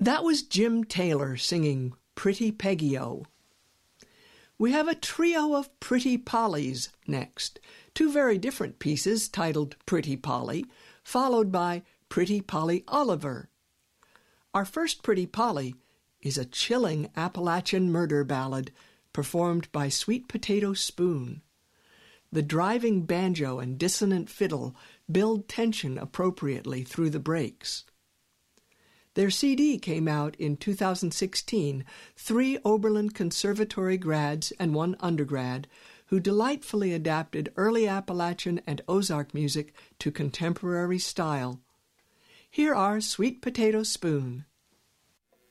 That was Jim Taylor singing Pretty Peggy-O. We have a trio of Pretty Pollies next, two very different pieces titled Pretty Polly, followed by Pretty Polly Oliver. Our first Pretty Polly is a chilling Appalachian murder ballad performed by Sweet Potato Spoon. The driving banjo and dissonant fiddle build tension appropriately through the breaks. Their CD came out in 2016, 3 Oberlin Conservatory grads and 1 undergrad who delightfully adapted early Appalachian and Ozark music to contemporary style. Here are Sweet Potato Spoon.